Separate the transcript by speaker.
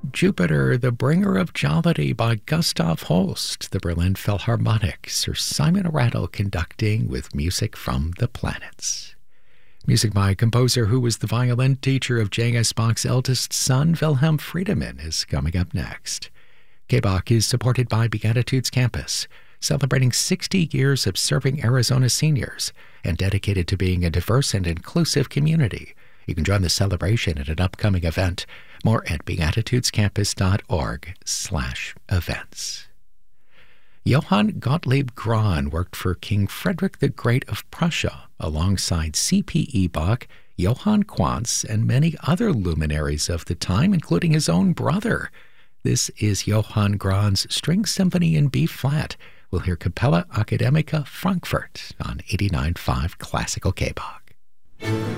Speaker 1: Jupiter, the Bringer of Jollity by Gustav Holst, the Berlin Philharmonic, Sir Simon Rattle conducting with music from the planets. Music by a composer who was the violin teacher of J.S. Bach's eldest son, Wilhelm Friedemann, is coming up next. K-Bach is supported by Beatitudes Campus, celebrating 60 years of serving Arizona seniors and dedicated to being a diverse and inclusive community. You can join the celebration at an upcoming event. More at beatitudescampus.org/events. Johann Gottlieb Grahn worked for King Frederick the Great of Prussia alongside C.P.E. Bach, Johann Quantz, and many other luminaries of the time, including his own brother. This is Johann Grahn's String Symphony in B-flat. We'll hear Capella Academica Frankfurt on 89.5 Classical K-Bach.